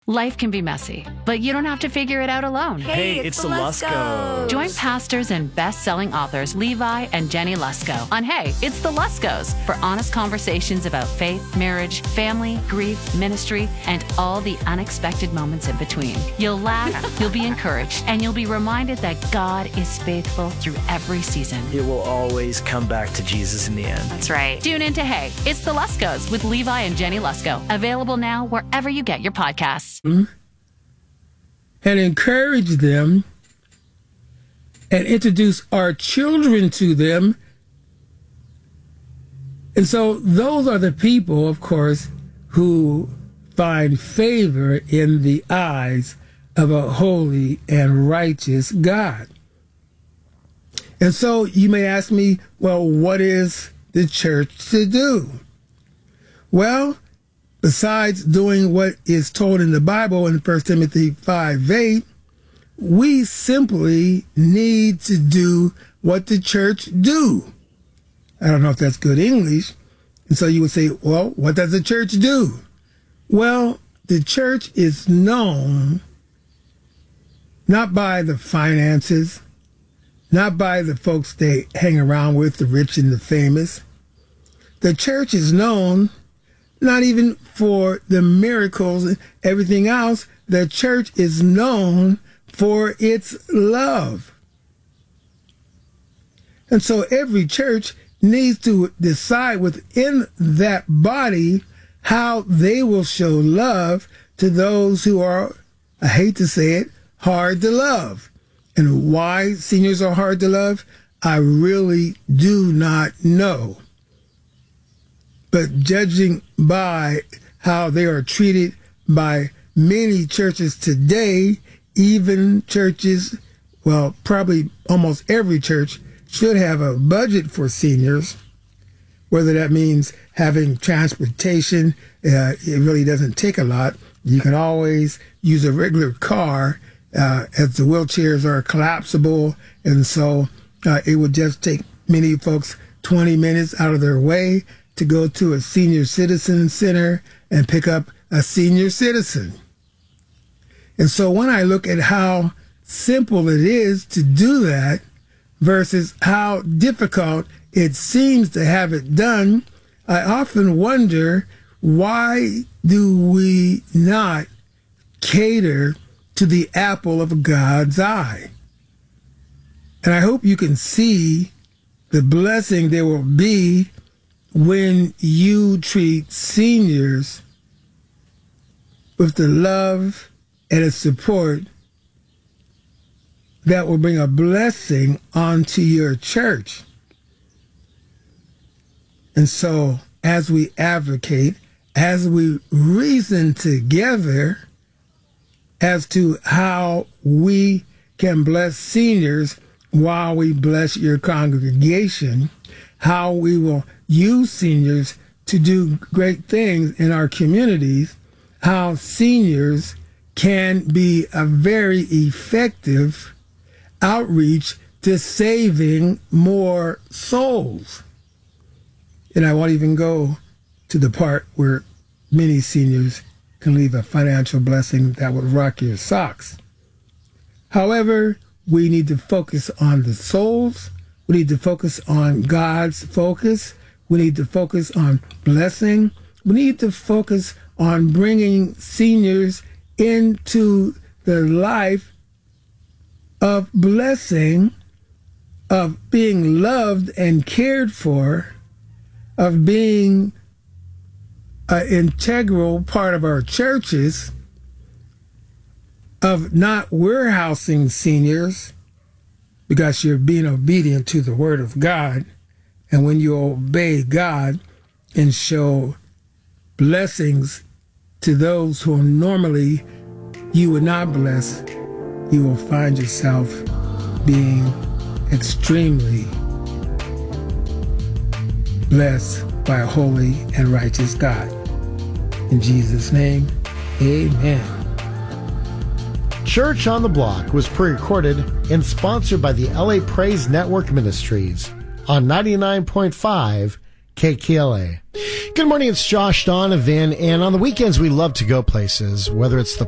Life can be messy, but you don't have to figure it out alone. Hey, it's the Luskos. Join pastors and best-selling authors Levi and Jenny Lusko on Hey, It's the Luskos for honest conversations about faith, marriage, family, grief, ministry, and all the unexpected moments in between. You'll laugh, you'll be encouraged, and you'll be reminded that God is faithful through every season. It will always come back to Jesus in the end. That's right. Tune in to Hey, It's the Luskos with Levi and Jenny Lusko. Available now wherever you get your podcasts. And encourage them and introduce our children to them. And so those are the people, of course, who find favor in the eyes of a holy and righteous God. And so you may ask me, well, what is the church to do? Well, besides doing what is told in the Bible in 1 Timothy 5:8, we simply need to do what the church do. I don't know if that's good English. And so you would say, well, what does the church do? Well, the church is known not by the finances, not by the folks they hang around with, the rich and the famous. The church is known not even for the miracles and everything else. The church is known for its love. And so every church needs to decide within that body how they will show love to those who are, I hate to say it, hard to love. And why seniors are hard to love, I really do not know. But judging by how they are treated by many churches today, even churches, well, probably almost every church should have a budget for seniors, whether that means having transportation. It really doesn't take a lot. You can always use a regular car as the wheelchairs are collapsible. And so it would just take many folks 20 minutes out of their way to go to a senior citizen center and pick up a senior citizen. And so when I look at how simple it is to do that versus how difficult it seems to have it done, I often wonder, why do we not cater to the apple of God's eye? And I hope you can see the blessing there will be when you treat seniors with the love and the support that will bring a blessing onto your church. And so as we advocate, as we reason together as to how we can bless seniors while we bless your congregation, how we will use seniors to do great things in our communities, how seniors can be a very effective outreach to saving more souls. And I won't even go to the part where many seniors can leave a financial blessing that would rock your socks. However, we need to focus on the souls. We need to focus on God's focus. We need to focus on blessing. We need to focus on bringing seniors into the life of blessing, of being loved and cared for, of being an integral part of our churches, of not warehousing seniors because you're being obedient to the Word of God. And when you obey God and show blessings to those who normally you would not bless, you will find yourself being extremely blessed by a holy and righteous God. In Jesus' name, amen. Church on the Block was pre-recorded and sponsored by the LA Praise Network Ministries on 99.5 KKLA. Good morning, it's Josh Donovan, and on the weekends we love to go places, whether it's the